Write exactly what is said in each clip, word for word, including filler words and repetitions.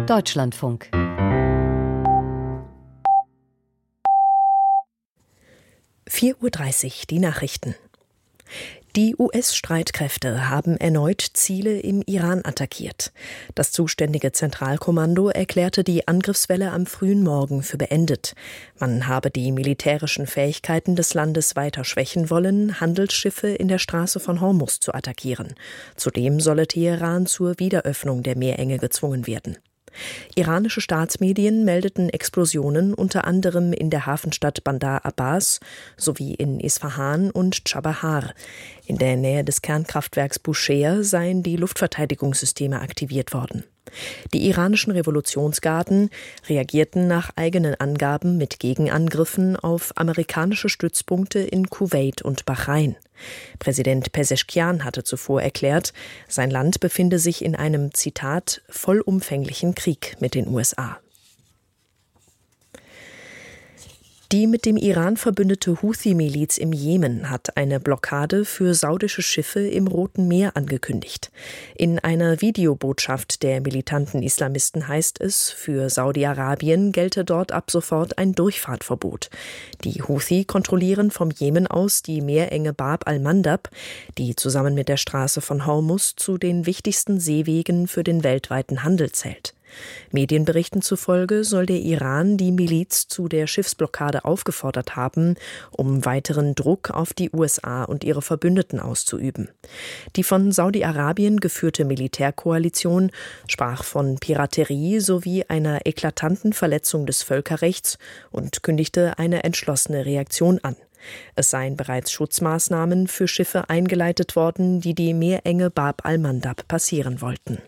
Deutschlandfunk. vier Uhr dreißig, die Nachrichten. Die U S-Streitkräfte haben erneut Ziele im Iran attackiert. Das zuständige Zentralkommando erklärte die Angriffswelle am frühen Morgen für beendet. Man habe die militärischen Fähigkeiten des Landes weiter schwächen wollen, Handelsschiffe in der Straße von Hormuz zu attackieren. Zudem solle Teheran zur Wiederöffnung der Meerenge gezwungen werden. Iranische Staatsmedien meldeten Explosionen unter anderem in der Hafenstadt Bandar Abbas sowie in Isfahan und Chabahar. In der Nähe des Kernkraftwerks Bushehr seien die Luftverteidigungssysteme aktiviert worden. Die iranischen Revolutionsgarden reagierten nach eigenen Angaben mit Gegenangriffen auf amerikanische Stützpunkte in Kuwait und Bahrain. Präsident Pezeschkian hatte zuvor erklärt, sein Land befinde sich in einem, Zitat, vollumfänglichen Krieg mit den U S A. Die mit dem Iran verbündete Houthi-Miliz im Jemen hat eine Blockade für saudische Schiffe im Roten Meer angekündigt. In einer Videobotschaft der militanten Islamisten heißt es, für Saudi-Arabien gelte dort ab sofort ein Durchfahrtverbot. Die Houthi kontrollieren vom Jemen aus die Meerenge Bab al-Mandab, die zusammen mit der Straße von Hormuz zu den wichtigsten Seewegen für den weltweiten Handel zählt. Medienberichten zufolge soll der Iran die Miliz zu der Schiffsblockade aufgefordert haben, um weiteren Druck auf die U S A und ihre Verbündeten auszuüben. Die von Saudi-Arabien geführte Militärkoalition sprach von Piraterie sowie einer eklatanten Verletzung des Völkerrechts und kündigte eine entschlossene Reaktion an. Es seien bereits Schutzmaßnahmen für Schiffe eingeleitet worden, die die Meerenge Bab al-Mandab passieren wollten.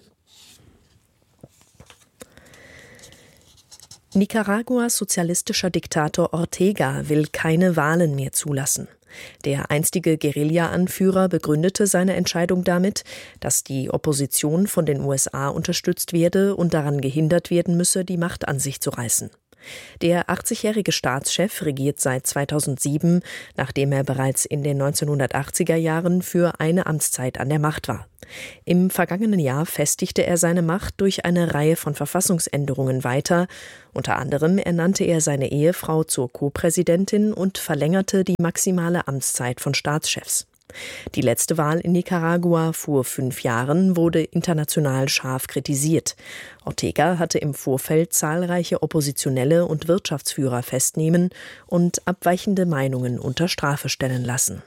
Nicaraguas sozialistischer Diktator Ortega will keine Wahlen mehr zulassen. Der einstige Guerilla-Anführer begründete seine Entscheidung damit, dass die Opposition von den U S A unterstützt werde und daran gehindert werden müsse, die Macht an sich zu reißen. Der achtzigjährige Staatschef regiert seit zweitausendsieben, nachdem er bereits in den neunzehnhundertachtziger Jahren für eine Amtszeit an der Macht war. Im vergangenen Jahr festigte er seine Macht durch eine Reihe von Verfassungsänderungen weiter. Unter anderem ernannte er seine Ehefrau zur Co-Präsidentin und verlängerte die maximale Amtszeit von Staatschefs. Die letzte Wahl in Nicaragua vor fünf Jahren wurde international scharf kritisiert. Ortega hatte im Vorfeld zahlreiche Oppositionelle und Wirtschaftsführer festnehmen und abweichende Meinungen unter Strafe stellen lassen.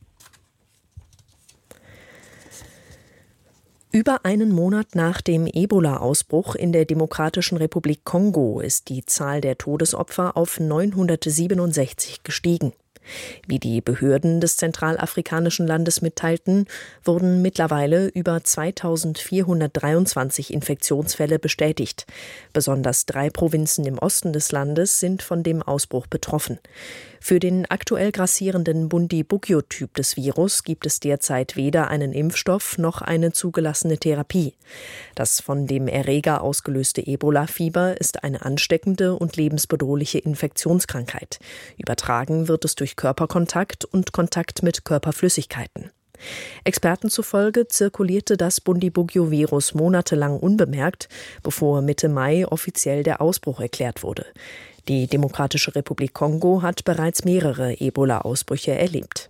Über einen Monat nach dem Ebola-Ausbruch in der Demokratischen Republik Kongo ist die Zahl der Todesopfer auf neunhundertsiebenundsechzig gestiegen. Wie die Behörden des zentralafrikanischen Landes mitteilten, wurden mittlerweile über zweitausendvierhundertdreiundzwanzig Infektionsfälle bestätigt. Besonders drei Provinzen im Osten des Landes sind von dem Ausbruch betroffen. Für den aktuell grassierenden Bundibugyo-Typ des Virus gibt es derzeit weder einen Impfstoff noch eine zugelassene Therapie. Das von dem Erreger ausgelöste Ebola-Fieber ist eine ansteckende und lebensbedrohliche Infektionskrankheit. Übertragen wird es durch Körperkontakt und Kontakt mit Körperflüssigkeiten. Experten zufolge zirkulierte das Bundibugyo-Virus monatelang unbemerkt, bevor Mitte Mai offiziell der Ausbruch erklärt wurde. Die Demokratische Republik Kongo hat bereits mehrere Ebola-Ausbrüche erlebt.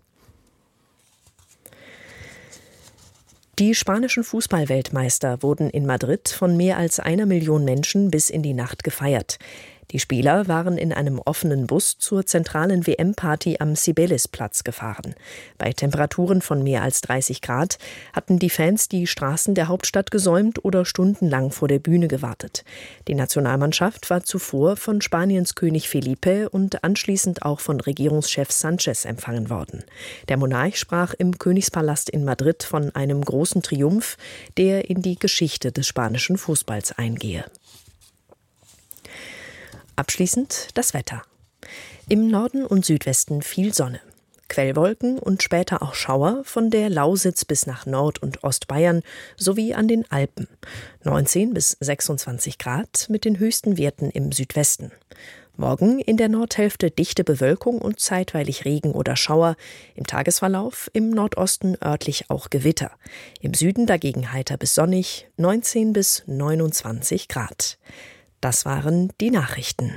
Die spanischen Fußballweltmeister wurden in Madrid von mehr als einer Million Menschen bis in die Nacht gefeiert. Die Spieler waren in einem offenen Bus zur zentralen W M-Party am Cibeles-Platz gefahren. Bei Temperaturen von mehr als dreißig Grad hatten die Fans die Straßen der Hauptstadt gesäumt oder stundenlang vor der Bühne gewartet. Die Nationalmannschaft war zuvor von Spaniens König Felipe und anschließend auch von Regierungschef Sanchez empfangen worden. Der Monarch sprach im Königspalast in Madrid von einem großen Triumph, der in die Geschichte des spanischen Fußballs eingehe. Abschließend das Wetter. Im Norden und Südwesten viel Sonne. Quellwolken und später auch Schauer von der Lausitz bis nach Nord- und Ostbayern sowie an den Alpen. neunzehn bis sechsundzwanzig Grad mit den höchsten Werten im Südwesten. Morgen in der Nordhälfte dichte Bewölkung und zeitweilig Regen oder Schauer. Im Tagesverlauf im Nordosten örtlich auch Gewitter. Im Süden dagegen heiter bis sonnig, neunzehn bis neunundzwanzig Grad. Das waren die Nachrichten.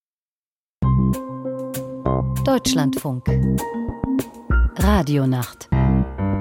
Deutschlandfunk Radionacht